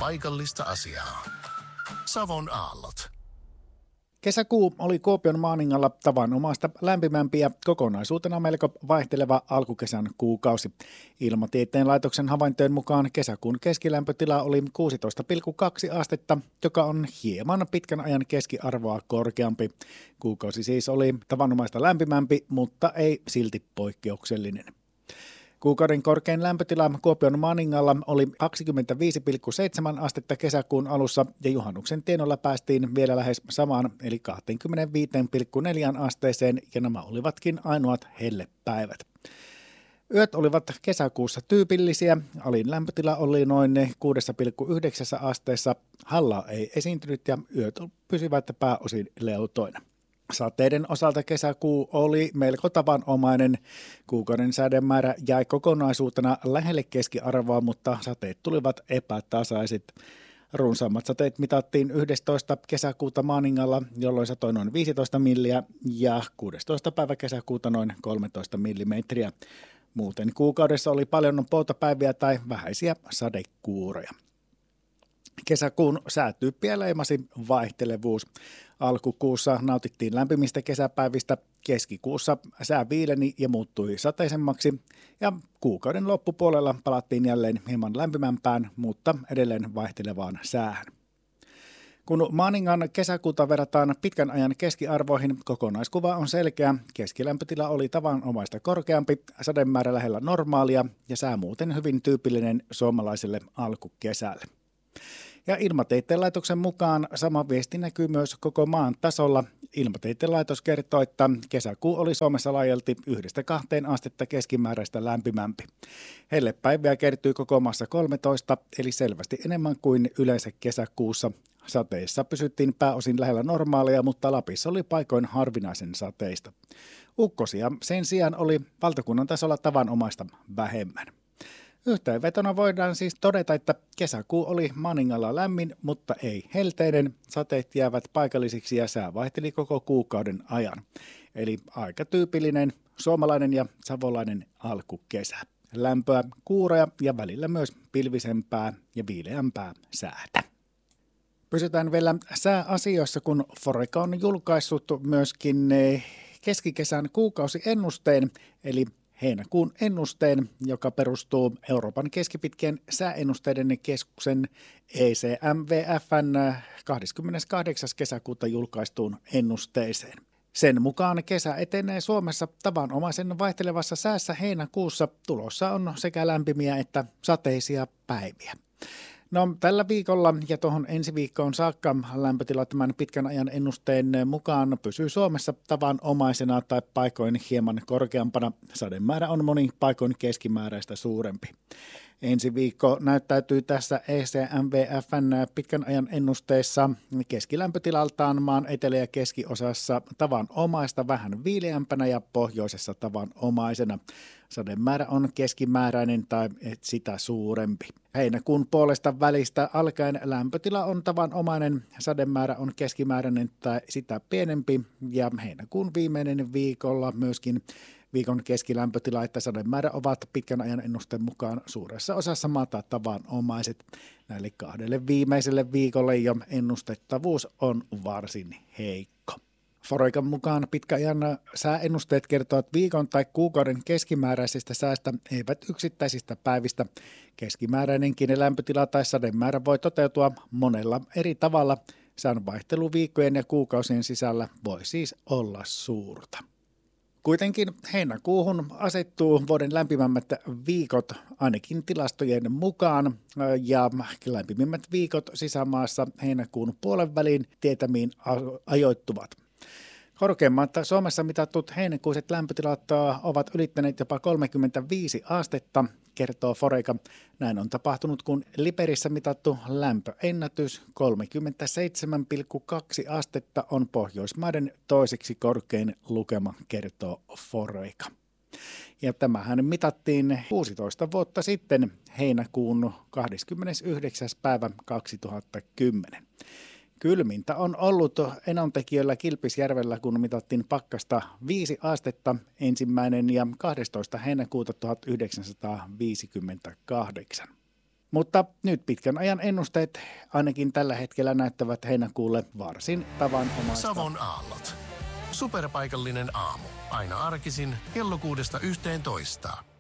paikallista asiaa. Savon aallot. Kesäkuu oli Kuopion Maaningalla tavanomaista lämpimämpi ja kokonaisuutena melko vaihteleva alkukesän kuukausi. Ilmatieteen laitoksen havaintojen mukaan kesäkuun keskilämpötila oli 16,2 astetta, joka on hieman pitkän ajan keskiarvoa korkeampi. Kuukausi siis oli tavanomaista lämpimämpi, mutta ei silti poikkeuksellinen. Kuukauden korkein lämpötila Kuopion Maaningalla oli 25,7 astetta kesäkuun alussa ja juhannuksen tienoilla päästiin vielä lähes samaan eli 25,4 asteeseen ja nämä olivatkin ainoat hellepäivät. Yöt olivat kesäkuussa tyypillisiä, alin lämpötila oli noin 6,9 asteessa, hallaa ei esiintynyt ja yöt pysyvät pääosin leutoina. Sateiden osalta kesäkuu oli melko tavanomainen. Kuukauden sädemäärä jäi kokonaisuutena lähelle keskiarvoa, mutta sateet tulivat epätasaiset. Runsaammat sateet mitattiin 11. kesäkuuta Maaningalla, jolloin satoi noin 15 milliä ja 16. päivä kesäkuuta noin 13 millimetriä. Muuten kuukaudessa oli paljon poutapäiviä tai vähäisiä sadekuuroja. Kesäkuun säätyyppiä leimasi vaihtelevuus. Alkukuussa nautittiin lämpimistä kesäpäivistä, keskikuussa sää viileni ja muuttui sateisemmaksi ja kuukauden loppupuolella palattiin jälleen hieman lämpimämpään, mutta edelleen vaihtelevaan säähän. Kun Maaningan kesäkuuta verrataan pitkän ajan keskiarvoihin, kokonaiskuva on selkeä. Keskilämpötila oli tavanomaista korkeampi, sademäärä lähellä normaalia ja sää muuten hyvin tyypillinen suomalaiselle alkukesälle. Ja Ilmatieteen laitoksen mukaan sama viesti näkyy myös koko maan tasolla. Ilmatieteen laitos kertoo, että kesäkuu oli Suomessa laajalti 1-2 astetta keskimääräistä lämpimämpi. Hellepäiviä kertyi koko maassa 13, eli selvästi enemmän kuin yleensä kesäkuussa. Sateissa pysyttiin pääosin lähellä normaalia, mutta Lapissa oli paikoin harvinaisen sateista. Ukkosia sen sijaan oli valtakunnan tasolla tavanomaista vähemmän. Yhteenvetona voidaan siis todeta, että kesäkuu oli Maaningalla lämmin, mutta ei helteinen. Sateet jäävät paikallisiksi ja sää vaihteli koko kuukauden ajan. Eli aika tyypillinen suomalainen ja savolainen alkukesä. Lämpöä, kuuroja ja välillä myös pilvisempää ja viileämpää säätä. Pysytään vielä sääasioissa, kun Foreca on julkaissut myöskin keskikesän kuukausiennusteen, eli heinäkuun ennusteen, joka perustuu Euroopan keskipitkien sääennusteiden keskuksen ECMWF:n 28. kesäkuuta julkaistuun ennusteeseen. Sen mukaan kesä etenee Suomessa tavanomaisen vaihtelevassa säässä heinäkuussa. Tulossa on sekä lämpimiä että sateisia päiviä. No, tällä viikolla ja tuohon ensi viikkoon saakka lämpötila tämän pitkän ajan ennusteen mukaan pysyy Suomessa tavanomaisena tai paikoin hieman korkeampana. Sademäärä on monin paikoin keskimääräistä suurempi. Ensi viikko näyttäytyy tässä ECMWF:n pitkän ajan ennusteessa keskilämpötilaltaan maan etelä- ja keskiosassa tavanomaista vähän viileämpänä ja pohjoisessa tavanomaisena. Sademäärä on keskimääräinen tai sitä suurempi. Heinäkuun puolesta välistä alkaen lämpötila on tavanomainen, sademäärä on keskimääräinen tai sitä pienempi ja heinäkuun viimeinen viikolla myöskin viikon keskilämpötila että sademäärä ovat pitkän ajan ennusteen mukaan suuressa osassa maata tavanomaiset. Näille 2 viimeiselle viikolle jo ennustettavuus on varsin heikko. Forecan mukaan pitkäajan sääennusteet kertovat viikon tai kuukauden keskimääräisestä säästä, eivät yksittäisistä päivistä. Keskimääräinenkin lämpötila tai sademäärä voi toteutua monella eri tavalla. Sään vaihtelu viikkojen ja kuukausien sisällä voi siis olla suurta. Kuitenkin heinäkuuhun asettuu vuoden lämpimämmät viikot ainakin tilastojen mukaan ja lämpimimmät viikot sisämaassa heinäkuun puolen väliin tietämiin ajoittuvat. Korkeimmat Suomessa mitatut heinäkuiset lämpötilat ovat ylittäneet jopa 35 astetta, kertoo Foreca. Näin on tapahtunut, kun Liperissä mitattu lämpöennätys 37,2 astetta on Pohjoismaiden toiseksi korkein lukema, kertoo Foreca. Ja tämähän mitattiin 16 vuotta sitten heinäkuun 29. päivä 2010. Kylmintä on ollut Enontekiöllä Kilpisjärvellä, kun mitattiin pakkasta 5 astetta 1. ja 12. heinäkuuta 1958. Mutta nyt pitkän ajan ennusteet ainakin tällä hetkellä näyttävät heinäkuulle varsin tavanomaista. Savon aallot. Superpaikallinen aamu. Aina arkisin kello 6–11.